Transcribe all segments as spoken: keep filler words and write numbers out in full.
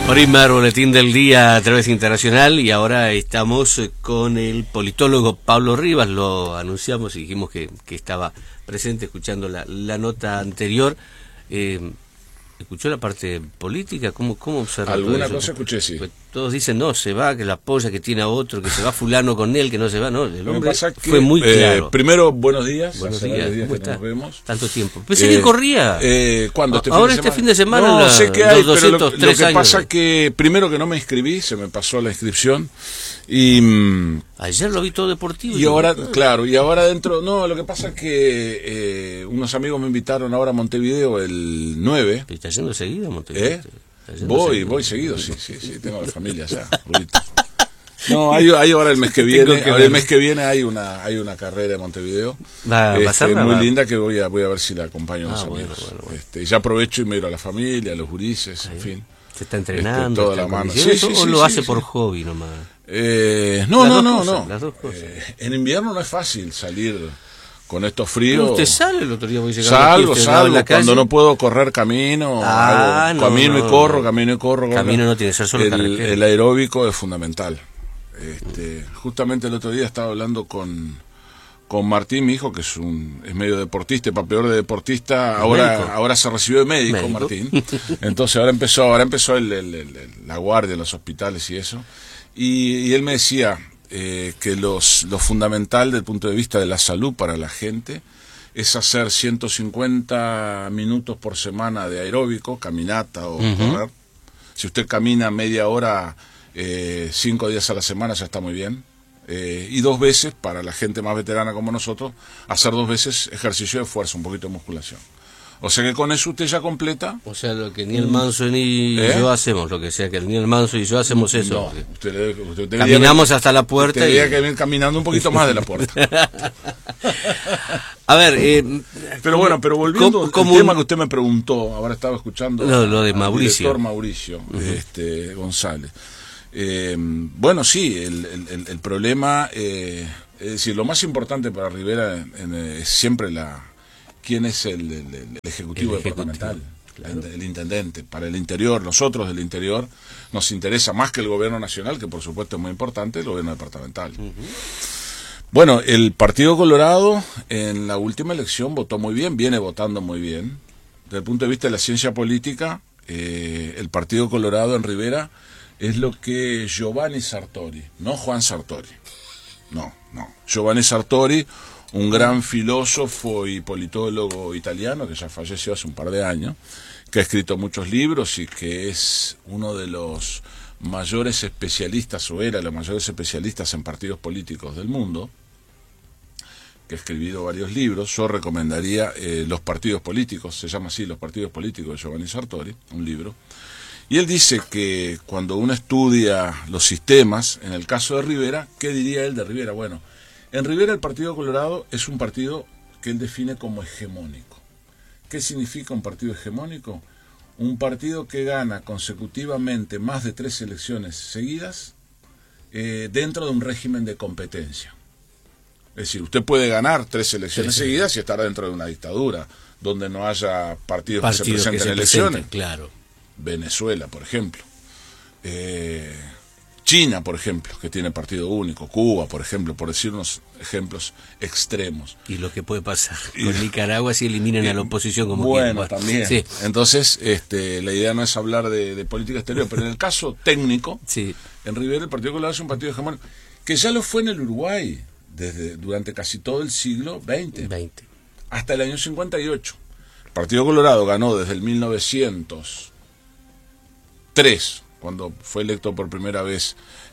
Primer boletín del día a través internacional y ahora estamos con el politólogo Pablo Rivas. Lo anunciamos y dijimos que, que estaba presente escuchando la, la nota anterior. Eh, ¿Escuchó la parte política? ¿Cómo, cómo observa? Alguna cosa escuché, sí. Pues todos dicen, no, se va, que la apoya, que tiene a otro, que se va fulano con él, que no se va. No, el hombre que, fue muy eh, claro. Primero, buenos días. Buenos hace días, días ¿cómo que está? Nos vemos. Tanto tiempo. Pensé eh, que corría. Eh, ¿Cuándo? ¿Este Ahora fin de este fin de semana. No, la, sé que hay, los pero lo, doscientos lo que años. pasa que primero que no me inscribí, se me pasó la inscripción. Y mm, ayer lo vi todo deportivo. Y ahora, no, claro, y ahora dentro, no, lo que pasa es que eh, unos amigos me invitaron ahora a Montevideo el nueve. ¿Está yendo seguido a Montevideo? ¿Eh? Voy, seguido. voy seguido, sí, sí, sí, tengo la familia allá. No, hay, hay ahora el mes que viene, que ahora el mes que viene hay una hay una carrera en Montevideo. Va, este, va a ser muy va. linda que voy a voy a ver si la acompaño a los ah, amigos. Bueno, bueno, bueno. Este, y ya aprovecho y me ir a la familia, a los gurises, en fin. ¿Se está entrenando? Este, toda está la mano. Sí, sí, sí, ¿O sí, lo sí, hace sí. por hobby nomás? Eh, no, las no, no, cosas, no. Las dos cosas. Eh, en invierno no es fácil salir con estos fríos. ¿Usted sale el otro día? Voy salgo, aquí, salgo. La cuando no puedo correr, camino. Ah, hago, no, camino no, y corro, no. camino y corro. Camino no tiene que ser solo el, carretera. el aeróbico es fundamental. Este, justamente el otro día estaba hablando con, con Martín, mi hijo, que es un es medio deportista, para peor de deportista, ahora ahora se recibió de médico, médico. Martín. Entonces ahora empezó ahora empezó el, el, el, el, la guardia en los hospitales y eso. Y, y él me decía eh, que los, lo fundamental desde el punto de vista de la salud para la gente es hacer ciento cincuenta minutos por semana de aeróbico, caminata o uh-huh. correr. Si usted camina media hora, eh, cinco días a la semana, ya está muy bien. Eh, y dos veces, para la gente más veterana como nosotros, hacer dos veces ejercicio de fuerza, un poquito de musculación. O sea que con eso usted ya completa. O sea, lo que ni el Manso ni ¿Eh? yo hacemos, lo que sea que ni el Manso y yo hacemos eso. No, usted, usted caminamos que, hasta la puerta. Usted y... debería que venir caminando un poquito más de la puerta. A ver, eh, pero bueno, pero volviendo al tema que usted me preguntó, ahora estaba escuchando no, lo de Mauricio. Al director Mauricio uh-huh. este, González. Eh, bueno, sí, el, el, el problema, eh, es decir, lo más importante para Rivera en, en, es siempre la quién es el, el, el ejecutivo el departamental, ejecutivo, claro. el, el intendente. Para el interior, nosotros del interior, nos interesa más que el gobierno nacional, que por supuesto es muy importante, el gobierno departamental. Uh-huh. Bueno, el Partido Colorado en la última elección votó muy bien, viene votando muy bien. Desde el punto de vista de la ciencia política, eh, el Partido Colorado en Rivera es lo que Giovanni Sartori, no Juan Sartori, no, no, Giovanni Sartori, un gran filósofo y politólogo italiano que ya falleció hace un par de años, que ha escrito muchos libros y que es uno de los mayores especialistas, o era los mayores especialistas en partidos políticos del mundo, que ha escrito varios libros. Yo recomendaría eh, Los partidos políticos, se llama así, Los partidos políticos de Giovanni Sartori, un libro. Y él dice que cuando uno estudia los sistemas, en el caso de Rivera, ¿qué diría él de Rivera? Bueno, en Rivera el Partido Colorado es un partido que él define como hegemónico. ¿Qué significa un partido hegemónico? Un partido que gana consecutivamente más de tres elecciones seguidas eh, dentro de un régimen de competencia. Es decir, usted puede ganar tres elecciones sí, sí. seguidas y estar dentro de una dictadura donde no haya partidos, partidos que se presenten que se en elecciones. Presenten, claro. Venezuela, por ejemplo. Eh, China, por ejemplo, que tiene partido único. Cuba, por ejemplo, por decir unos ejemplos extremos. Y lo que puede pasar con y, Nicaragua si eliminan y, a la oposición como bueno, quieren. También. Sí. Entonces, este, la idea no es hablar de, de política exterior, pero en el caso técnico, sí. en Rivera el Partido Colorado es un partido hegemónico, que ya lo fue en el Uruguay desde durante casi todo el siglo veinte. veinte. Hasta el año cincuenta y ocho. El Partido Colorado ganó desde el mil novecientos tres, cuando fue electo por primera vez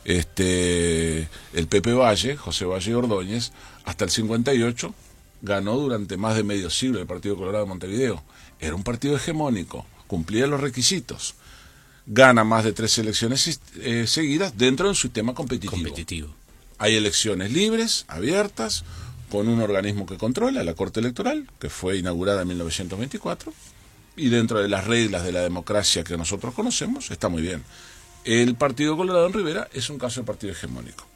este el Pepe Valle, José Valle Ordóñez, hasta el cincuenta y ocho ganó durante más de medio siglo el Partido Colorado de Montevideo. Era un partido hegemónico, cumplía los requisitos, gana más de tres elecciones eh, seguidas dentro de un sistema competitivo. competitivo. Hay elecciones libres, abiertas, con un organismo que controla, la Corte Electoral, que fue inaugurada en mil novecientos veinticuatro, y dentro de las reglas de la democracia que nosotros conocemos, está muy bien. El Partido Colorado en Rivera es un caso de partido hegemónico.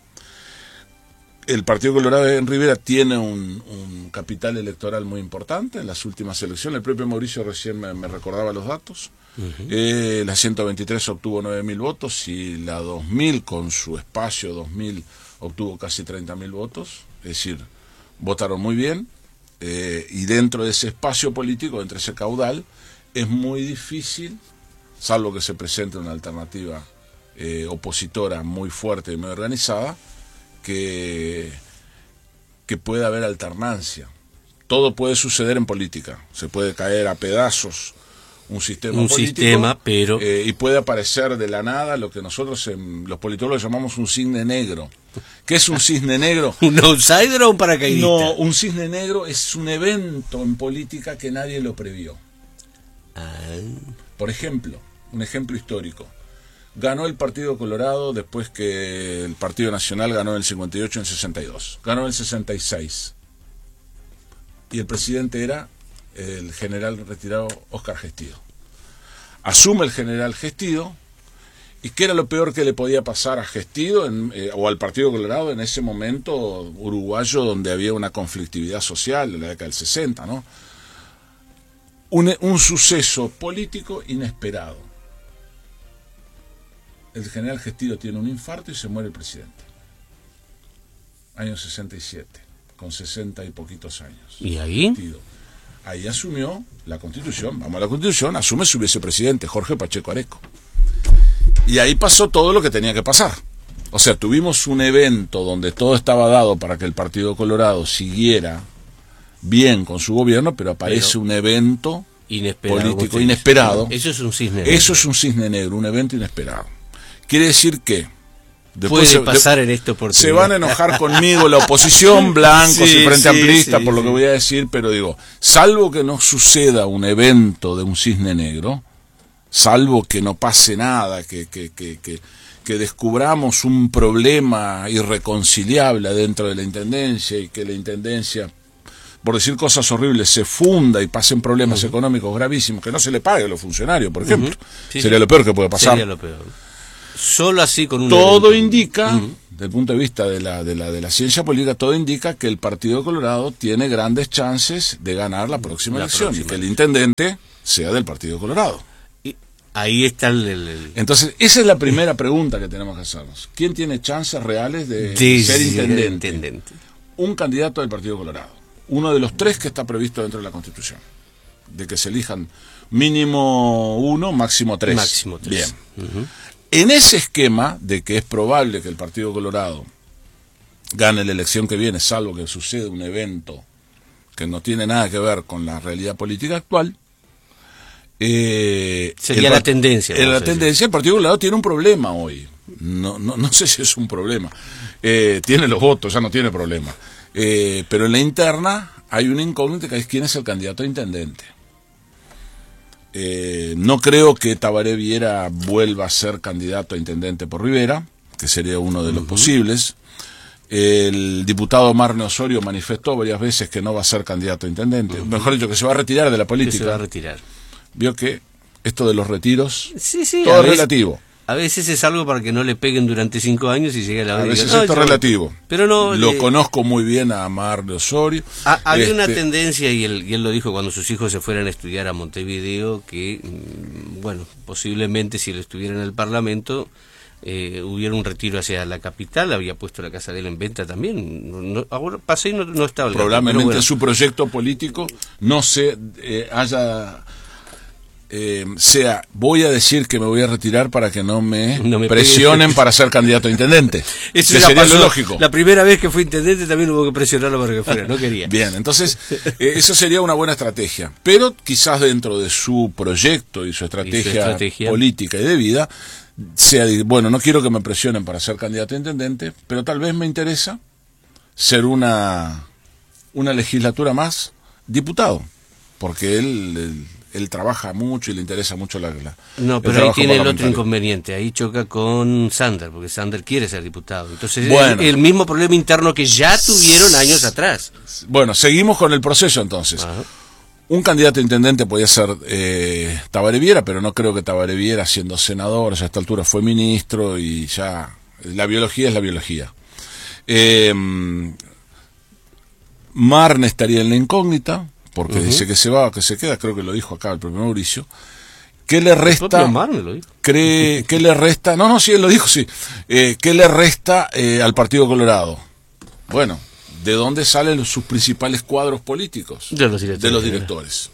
El Partido Colorado en Rivera tiene un, un capital electoral muy importante en las últimas elecciones. El propio Mauricio recién me, me recordaba los datos. Uh-huh. eh, la ciento veintitrés obtuvo nueve mil votos y la dos mil con su espacio dos mil obtuvo casi treinta mil votos, es decir, votaron muy bien, eh, y dentro de ese espacio político, entre ese caudal, es muy difícil, salvo que se presente una alternativa eh, opositora muy fuerte y muy organizada, que, que pueda haber alternancia. Todo puede suceder en política, se puede caer a pedazos un sistema un político, sistema, pero eh, y puede aparecer de la nada lo que nosotros en, los politólogos llamamos un cisne negro. ¿Qué es un cisne negro? ¿Un outsider o un paracaidista? No, un cisne negro es un evento en política que nadie lo previó. Ah. Por ejemplo, un ejemplo histórico. Ganó el Partido Colorado después que el Partido Nacional ganó en el cincuenta y ocho, en sesenta y dos. Ganó en el sesenta y seis. Y el presidente era el general retirado Óscar Gestido. Asume el general Gestido, y ¿qué era lo peor que le podía pasar a Gestido en, eh, o al Partido Colorado en ese momento uruguayo donde había una conflictividad social de la década del sesenta, ¿no? Un, un suceso político inesperado. El general Gestido tiene un infarto y se muere el presidente. Año sesenta y siete, con sesenta y poquitos años. ¿Y ahí? Gestido. Ahí asumió la Constitución, vamos a la Constitución, asume su vicepresidente, Jorge Pacheco Areco. Y ahí pasó todo lo que tenía que pasar. O sea, tuvimos un evento donde todo estaba dado para que el Partido Colorado siguiera bien con su gobierno, pero aparece pero, un evento inesperado, político inesperado. Eso es un cisne negro. Eso es un cisne negro, un evento inesperado. Quiere decir que Después puede se, pasar de, en esta oportunidad. Se van a enojar conmigo la oposición, blancos sí, y Frente sí, Amplista, sí, por lo sí. que voy a decir, pero digo, salvo que no suceda un evento de un cisne negro, salvo que no pase nada, que, que, que, que, que descubramos un problema irreconciliable dentro de la Intendencia y que la Intendencia, por decir cosas horribles, se funda y pasen problemas uh-huh. económicos gravísimos, que no se le pague a los funcionarios, por ejemplo. Uh-huh. sí, Sería sí. lo peor que puede pasar. Sería lo peor. Solo así con un todo evento. indica, uh-huh. desde el punto de vista de la, de la de la ciencia política, todo indica que el Partido Colorado tiene grandes chances de ganar la próxima la elección próxima. y que el intendente sea del Partido Colorado. Y ahí está el, el, el... Entonces, esa es la primera pregunta que tenemos que hacernos. ¿Quién tiene chances reales de, de ser intendente? intendente? Un candidato del Partido Colorado. Uno de los tres que está previsto dentro de la Constitución. De que se elijan mínimo uno, máximo tres. Máximo tres. Bien. Uh-huh. En ese esquema de que es probable que el Partido Colorado gane la elección que viene, salvo que suceda un evento que no tiene nada que ver con la realidad política actual, eh, sería la tendencia. En la tendencia, el Partido Colorado tiene un problema hoy. No, no, no sé si es un problema. Eh, tiene los votos, ya no tiene problema. Eh, pero en la interna hay una incógnita que es quién es el candidato a intendente. Eh, no creo que Tabaré Viera vuelva a ser candidato a intendente por Rivera, que sería uno de los uh-huh. posibles. El diputado Marne Osorio manifestó varias veces que no va a ser candidato a intendente, uh-huh. mejor dicho, que se va a retirar de la política. Que se va a retirar. Vio que esto de los retiros, sí, sí, todo es veces, relativo. A veces es algo para que no le peguen durante cinco años y llegue a la hora. A veces no, esto es yo, relativo. Pero no, lo eh, conozco muy bien a Marne Osorio. Ha, había este, una tendencia, y él, y él lo dijo cuando sus hijos se fueran a estudiar a Montevideo, que, bueno, posiblemente si él estuviera en el Parlamento, eh, hubiera un retiro hacia la capital. Había puesto la casa de él en venta también. No, no, ahora pasé y no, no estaba. Probablemente bueno. su proyecto político no se eh, haya... Eh, sea, voy a decir que me voy a retirar para que no me, no me presionen pegue. Para ser candidato a intendente. Eso que ya sería pasó. Lo lógico. La primera vez que fue intendente también hubo que presionarlo para que fuera, no quería. Bien, entonces, eh, eso sería una buena estrategia. Pero quizás dentro de su proyecto y su estrategia, y su estrategia política y de vida, sea, bueno, no quiero que me presionen para ser candidato a intendente, pero tal vez me interesa ser una, una legislatura más diputado, porque él... él él trabaja mucho y le interesa mucho la... la no, pero ahí tiene el otro inconveniente, ahí choca con Sander, porque Sander quiere ser diputado. Entonces bueno, el, el mismo problema interno que ya tuvieron años atrás. Bueno, seguimos con el proceso entonces. Ajá. Un candidato a intendente podía ser eh, Tabaré Viera, pero no creo que Tabaré Viera, siendo senador, a esta altura fue ministro y ya... La biología es la biología. Eh, Marne estaría en la incógnita, porque uh-huh. dice que se va o que se queda, creo que lo dijo acá el propio Mauricio, ¿qué le resta? Lo dijo. Cree, ¿Qué le resta? No, no, sí, él lo dijo, sí. Eh, ¿Qué le resta eh, al Partido Colorado? Bueno, ¿de dónde salen sus principales cuadros políticos? De los directores. De los directores.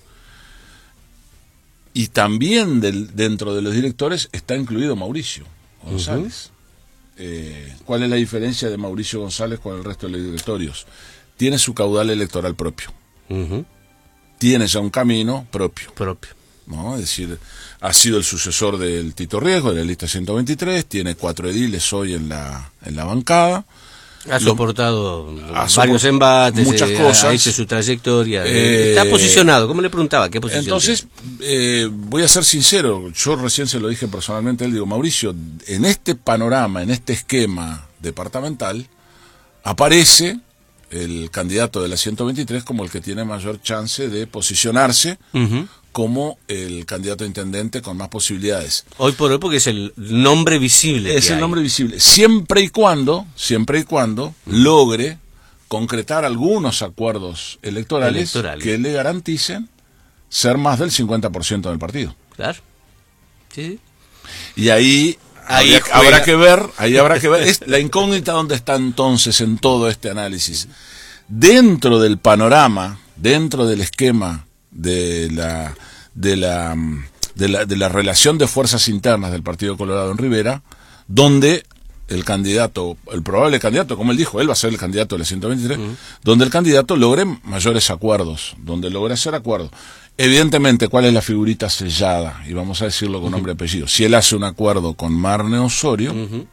Y también del, dentro de los directores está incluido Mauricio González. Uh-huh. eh, ¿Cuál es la diferencia de Mauricio González con el resto de los directorios? Tiene su caudal electoral propio. Uh-huh. Tiene ya un camino propio. Propio. ¿No? Es decir, ha sido el sucesor del Tito Riesgo, de la lista ciento veintitrés, tiene cuatro ediles hoy en la, en la bancada. Ha soportado Lo, varios ha soportado embates, muchas eh, cosas. Ha hecho su trayectoria. Eh, está posicionado. ¿Cómo le preguntaba? ¿Qué posición Entonces, eh, voy a ser sincero. Yo recién se lo dije personalmente a él. Digo, Mauricio, en este panorama, en este esquema departamental, aparece el candidato de la ciento veintitrés como el que tiene mayor chance de posicionarse uh-huh. como el candidato a intendente con más posibilidades. Hoy por hoy porque es el nombre visible. Es que el hay. nombre visible. Siempre y cuando, siempre y cuando uh-huh. logre concretar algunos acuerdos electorales, electorales que le garanticen ser más del cincuenta por ciento del partido. Claro. Sí. Y ahí, ahí habría, habrá que ver, ahí habrá que ver, es la incógnita donde está entonces en todo este análisis. Dentro del panorama, dentro del esquema de la de la de la, de la relación de fuerzas internas del Partido Colorado en Rivera, donde el candidato, el probable candidato, como él dijo, él va a ser el candidato de la ciento veintitrés, uh-huh. donde el candidato logre mayores acuerdos, donde logre hacer acuerdos. Evidentemente, ¿cuál es la figurita sellada? Y vamos a decirlo con uh-huh. nombre y apellido. Si él hace un acuerdo con Marne Osorio, uh-huh.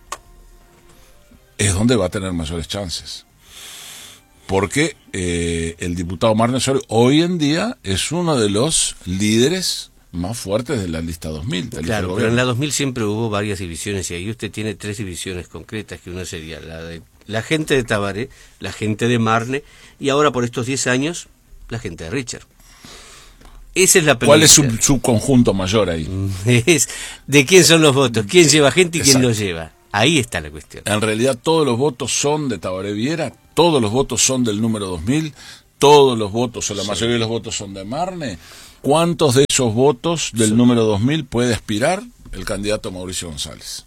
es donde va a tener mayores chances. Porque eh, el diputado Marne Osorio hoy en día es uno de los líderes más fuertes de la lista dos mil. Claro, pero en la dos mil siempre hubo varias divisiones y ahí usted tiene tres divisiones concretas, que una sería la de la gente de Tabaré, la gente de Marne y ahora por estos diez años la gente de Richard. Esa es la película. ¿Cuál es su, su conjunto mayor ahí? Es de quién son los votos, quién lleva gente y Exacto. quién no lleva. Ahí está la cuestión. En realidad todos los votos son de Tabaré Viera, todos los votos son del número dos mil, todos los votos o la sí. mayoría de los votos son de Marne. ¿Cuántos de esos votos del sí. número dos mil puede aspirar el candidato Mauricio González?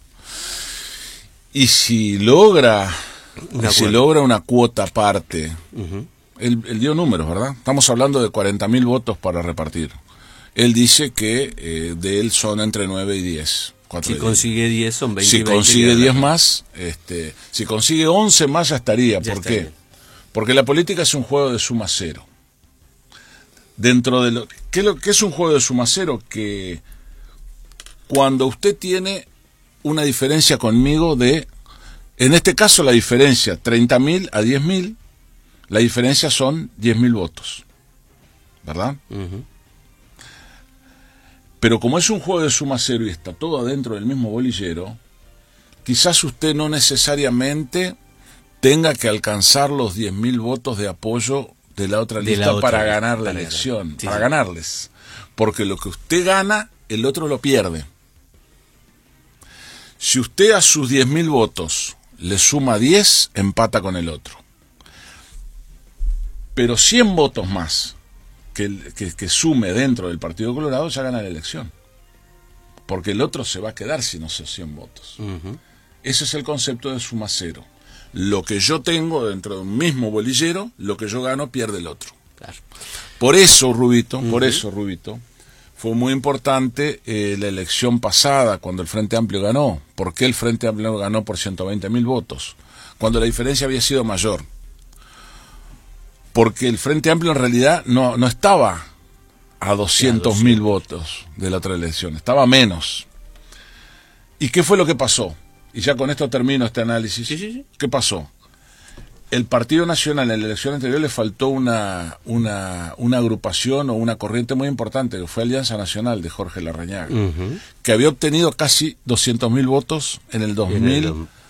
Y si logra, y si logra una cuota aparte, uh-huh. él, él dio números, ¿verdad? Estamos hablando de cuarenta mil votos para repartir. Él dice que eh, de él son entre nueve y diez. Si consigue diez son veinte. Si consigue diez más, este, si consigue once más ya estaría. Ya ¿Por está qué? Bien. Porque la política es un juego de suma cero. Dentro de lo ¿qué, lo, ¿Qué es un juego de suma cero? Que cuando usted tiene una diferencia conmigo de, en este caso la diferencia treinta mil a diez mil, la diferencia son diez mil votos, ¿verdad? Uh-huh. Pero como es un juego de suma cero y está todo adentro del mismo bolillero, quizás usted no necesariamente tenga que alcanzar los diez mil votos de apoyo de la otra de lista la otra para lista, ganar la para elección, ganar. Sí, para sí. ganarles. Porque lo que usted gana, el otro lo pierde. Si usted a sus diez mil votos le suma diez, empata con el otro. Pero cien votos más que, que, que sume dentro del Partido Colorado ya gana la elección. Porque el otro se va a quedar sin esos cien votos. Uh-huh. Ese es el concepto de suma cero. Lo que yo tengo dentro de un mismo bolillero, lo que yo gano pierde el otro. Claro. Por eso, Rubito, uh-huh. por eso, Rubito, fue muy importante eh, la elección pasada, cuando el Frente Amplio ganó. ¿Por qué el Frente Amplio ganó por ciento veinte mil votos? Cuando la diferencia había sido mayor. Porque el Frente Amplio en realidad no, no estaba a doscientos mil votos de la otra elección, estaba menos. ¿Y qué fue lo que pasó? Y ya con esto termino este análisis. Sí, sí, sí. ¿Qué pasó? El Partido Nacional en la elección anterior le faltó una, una, una agrupación o una corriente muy importante, que fue Alianza Nacional de Jorge Larrañaga, uh-huh. que había obtenido casi doscientos mil votos en el dos mil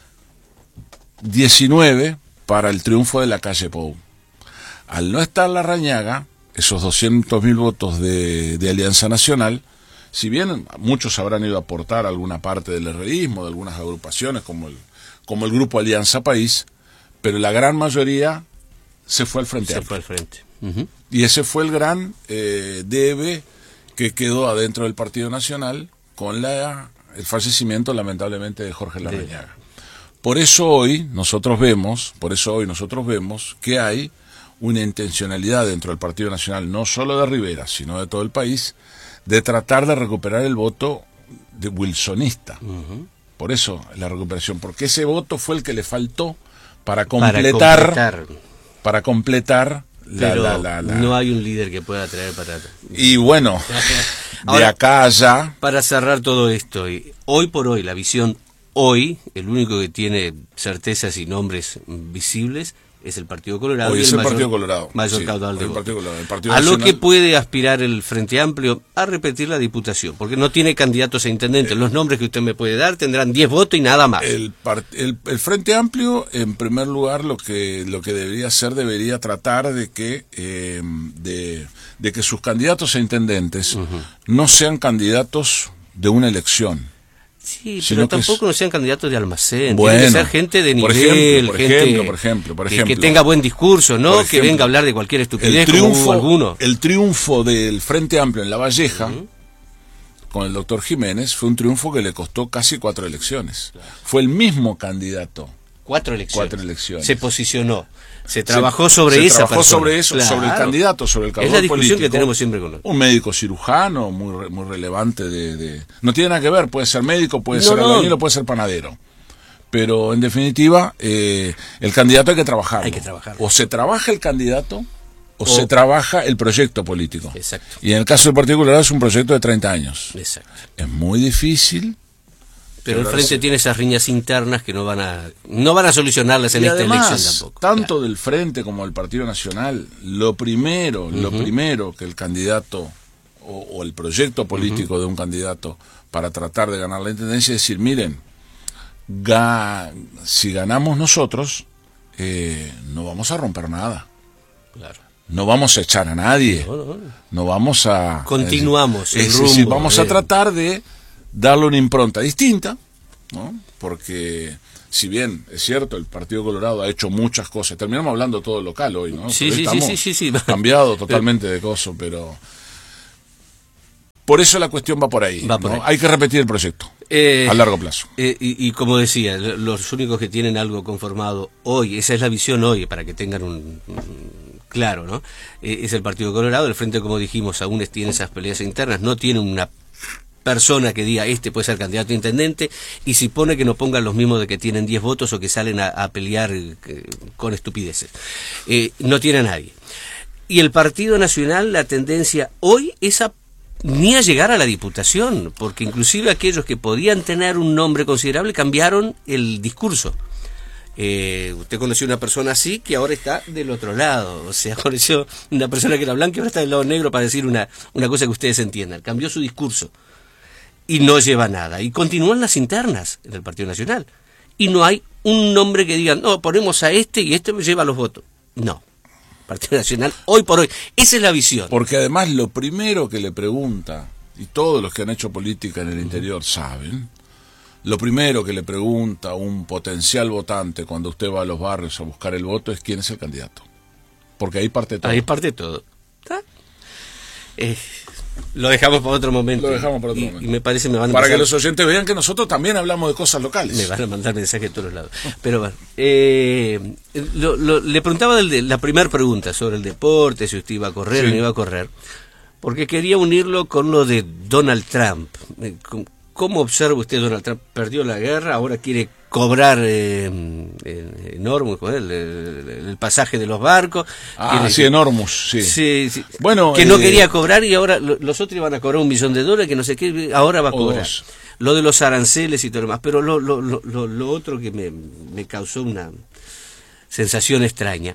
diecinueve para el triunfo de la calle Pou. Al no estar Larrañaga, esos doscientos mil votos de, de Alianza Nacional, si bien muchos habrán ido a aportar alguna parte del herreísmo, de algunas agrupaciones como el, como el Grupo Alianza País, pero la gran mayoría se fue al Frente Se Amplio. fue al frente. Uh-huh. Y ese fue el gran eh, debe que quedó adentro del Partido Nacional con la, el fallecimiento lamentablemente de Jorge Larrañaga. Por eso hoy nosotros vemos, por eso hoy nosotros vemos que hay una intencionalidad dentro del Partido Nacional, no solo de Rivera, sino de todo el país, de tratar de recuperar el voto de wilsonista. Uh-huh. Por eso la recuperación, porque ese voto fue el que le faltó para completar, para completar, para completar la, Pero la, la, la... no hay un líder que pueda traer para... Y bueno, ahora, de acá a allá... Para cerrar todo esto, hoy por hoy, la visión hoy, el único que tiene certezas y nombres visibles es el Partido Colorado. Hoy y es el el mayor, Partido Colorado. Mayor sí, caudal de el votos. Partido Colorado, el Partido a Nacional... lo que puede aspirar el Frente Amplio a repetir la diputación, porque no tiene candidatos a intendentes. Eh, Los nombres que usted me puede dar tendrán diez votos y nada más. El, el, el Frente Amplio, en primer lugar, lo que lo que debería hacer, debería tratar de que eh, de, de que sus candidatos a intendentes uh-huh. no sean candidatos de una elección. Sí, pero tampoco es... no sean candidatos de almacén, bueno, tiene que ser gente de nivel, por ejemplo, por gente ejemplo, por ejemplo, por ejemplo, que, que tenga buen discurso, no ejemplo, que venga a hablar de cualquier estupidez el triunfo, como alguno. El triunfo del Frente Amplio en La Valleja, uh-huh. con el doctor Jiménez, fue un triunfo que le costó casi cuatro elecciones. Claro. Fue el mismo candidato. Cuatro elecciones. Cuatro elecciones. Se posicionó. Se trabajó sobre se esa trabajó persona. sobre eso, claro. sobre el candidato, sobre el caudal político. Es la discusión político, que tenemos siempre con nosotros. Un médico cirujano muy muy relevante de, de no tiene nada que ver, puede ser médico, puede no, ser no. albañil o puede ser panadero. Pero en definitiva, eh, el candidato hay que trabajarlo. Hay que trabajar. O se trabaja el candidato o, o se trabaja el proyecto político. Exacto. Y en el caso del Partido Colorado es un proyecto de treinta años. Exacto. Es muy difícil. Pero el Frente tiene esas riñas internas que no van a no van a solucionarlas en y esta además, elección tampoco. Tanto claro. del Frente como del Partido Nacional, lo primero, uh-huh. lo primero que el candidato o, o el proyecto político uh-huh. de un candidato para tratar de ganar la intendencia es decir, miren, ga, si ganamos nosotros, eh, no vamos a romper nada. Claro. No vamos a echar a nadie. No, no. no vamos a... Continuamos Es, el es rumbo, decir, vamos eh. a tratar de darle una impronta distinta, ¿no? Porque si bien es cierto el Partido Colorado ha hecho muchas cosas, terminamos hablando todo local hoy, ¿no? Sí, sí, sí, sí, sí, sí. Cambiado totalmente de coso, pero por eso la cuestión va por ahí, va por ¿no? ahí. Hay que repetir el proyecto eh, a largo plazo. Eh, y, y como decía, los únicos que tienen algo conformado hoy, esa es la visión hoy, para que tengan un, un claro, ¿no? Eh, es el Partido Colorado. El Frente, como dijimos, aún tiene esas peleas internas, no tiene una persona que diga este puede ser candidato a intendente, y si pone que no pongan los mismos de que tienen diez votos o que salen a, a pelear eh, con estupideces. Eh, no tiene a nadie. Y el Partido Nacional, la tendencia hoy es a ni a llegar a la diputación, porque inclusive aquellos que podían tener un nombre considerable cambiaron el discurso. Eh, usted conoció una persona así que ahora está del otro lado, o sea, conoció una persona que era blanca y ahora está del lado negro para decir una, una cosa que ustedes entiendan. Cambió su discurso y no lleva nada. Y continúan las internas en el Partido Nacional. Y no hay un nombre que digan, no, ponemos a este y este me lleva los votos. No. Partido Nacional, hoy por hoy. Esa es la visión. Porque además lo primero que le pregunta, y todos los que han hecho política en el interior saben, lo primero que le pregunta un potencial votante cuando usted va a los barrios a buscar el voto es quién es el candidato. Porque ahí parte todo. Ahí parte todo. Eh, lo dejamos para otro momento. Lo dejamos para otro y, momento. Y me parece me van a para empezar, que los oyentes vean que nosotros también hablamos de cosas locales. Me van a mandar mensajes de todos lados. Pero bueno, eh, lo, lo, le preguntaba del de, la primera pregunta sobre el deporte, si usted iba a correr o sí. no iba a correr, porque quería unirlo con lo de Donald Trump. ¿Cómo observa usted Donald Trump? Perdió la guerra, ahora quiere cobrar eh, enorme el, el, el pasaje de los barcos. Ah, que, sí, enormous, sí. sí, sí. Bueno, que eh, no quería cobrar y ahora lo, los otros iban a cobrar un millón de dólares, que no sé qué, ahora va a cobrar. Dos. Lo de los aranceles y todo lo demás. Pero lo, lo, lo, lo, lo otro que me, me causó una sensación extraña.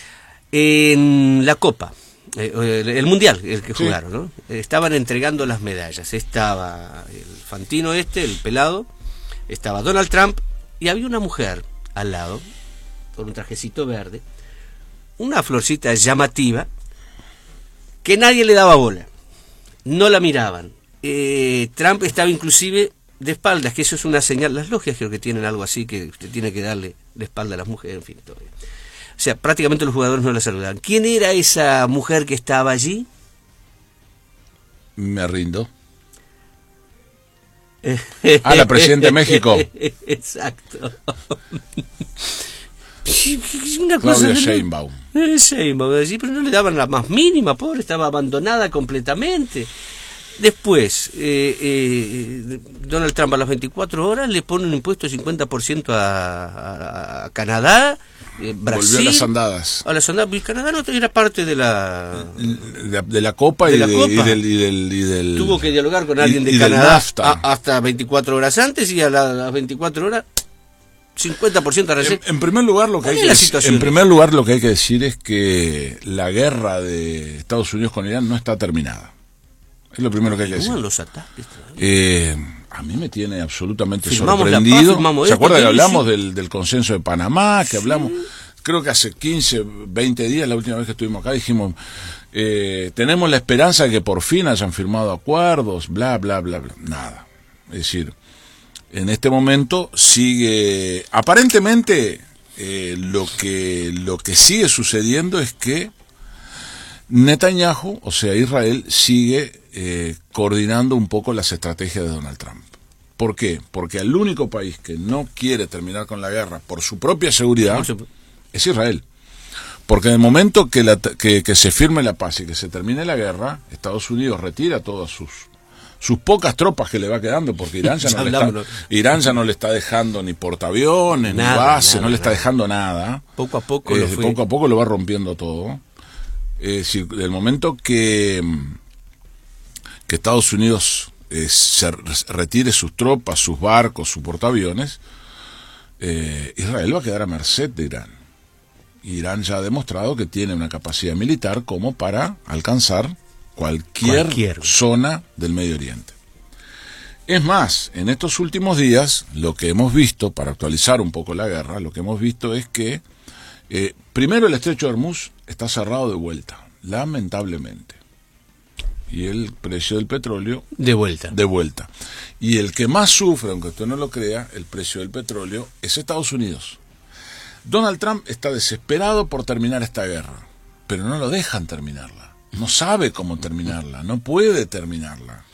En la Copa, eh, el Mundial, el que sí. jugaron, ¿no? Estaban entregando las medallas. Estaba el Fantino este, el pelado, estaba Donald Trump, y había una mujer al lado, con un trajecito verde, una florcita llamativa, que nadie le daba bola, no la miraban. Eh, Trump estaba inclusive de espaldas, que eso es una señal, las logias creo que tienen algo así, que usted tiene que darle de espalda a las mujeres, en fin, todo bien. O sea, prácticamente los jugadores no la saludaban. ¿Quién era esa mujer que estaba allí? Me rindo. Ah, la presidenta de México. Exacto. Una cosa Claudia que Sheinbaum. No, Sheinbaum, sí, pero no le daban la más mínima, pobre, estaba abandonada completamente. Después, eh, eh, Donald Trump a las veinticuatro horas le pone un impuesto de cincuenta por ciento a, a, a Canadá, eh, Brasil. Volvió a las andadas. A las andadas, y Canadá no era parte de la... De, de la Copa, de y, la de, Copa. Y, del, y, del, y del... Tuvo que dialogar con alguien y, de y Canadá a, hasta veinticuatro horas antes, y a la- las veinticuatro horas cincuenta por ciento arancel. En, en primer lugar lo que hay que decir, en primer lugar lo que hay que decir es que la guerra de Estados Unidos con Irán no está terminada. Es lo primero que hay que decir. Los ataques, Eh, a mí me tiene absolutamente Firmamos la paz, sorprendido. firmamos ¿Se esto, acuerda que aquello, hablamos sí. del, del consenso de Panamá? Que hablamos, creo que hace quince, veinte días, la última vez que estuvimos acá, dijimos, eh, tenemos la esperanza de que por fin hayan firmado acuerdos, bla, bla, bla, bla. Nada. Es decir, en este momento sigue, aparentemente, eh, lo que lo que sigue sucediendo es que Netanyahu, o sea, Israel, sigue eh, coordinando un poco las estrategias de Donald Trump. ¿Por qué? Porque el único país que no quiere terminar con la guerra por su propia seguridad es Israel. Porque en el momento que, la, que, que se firme la paz y que se termine la guerra, Estados Unidos retira todas sus sus pocas tropas que le va quedando, porque Irán ya, no, le está, Irán ya no le está dejando ni portaaviones, nada, ni base, nada, no le está nada. dejando nada. Poco a poco, eh, lo fue. poco a poco lo va rompiendo todo. Es decir, del momento que, que Estados Unidos eh, se retire sus tropas, sus barcos, sus portaaviones, eh, Israel va a quedar a merced de Irán. Irán ya ha demostrado que tiene una capacidad militar como para alcanzar Cualquier, cualquier zona del Medio Oriente. Es más, en estos últimos días, lo que hemos visto, para actualizar un poco la guerra, lo que hemos visto es que, eh, primero el estrecho de Hormuz está cerrado de vuelta, lamentablemente. Y el precio del petróleo... De vuelta. De vuelta. Y el que más sufre, aunque usted no lo crea, el precio del petróleo, es Estados Unidos. Donald Trump está desesperado por terminar esta guerra, pero no lo dejan terminarla. No sabe cómo terminarla, no puede terminarla.